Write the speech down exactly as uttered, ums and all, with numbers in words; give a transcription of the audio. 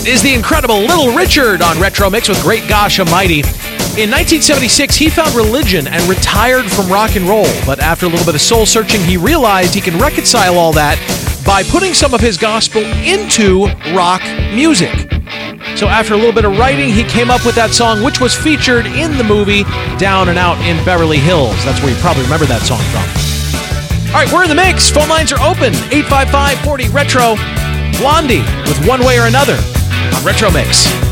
is the incredible Little Richard on Retro Mix with Great Gosh Almighty. In nineteen seventy-six, he found religion and retired from rock and roll. But after a little bit of soul searching, he realized he can reconcile all that by putting some of his gospel into rock music. So after a little bit of writing, he came up with that song, which was featured in the movie Down and Out in Beverly Hills. That's where you probably remember that song from. All right, we're in the mix. Phone lines are open. eight five five, four zero, retro. Blondie with One Way or Another on Retro Mix.